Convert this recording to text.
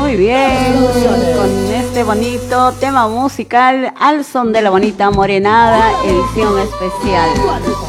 Muy bien, con este bonito tema musical al son de la bonita morenada, edición especial.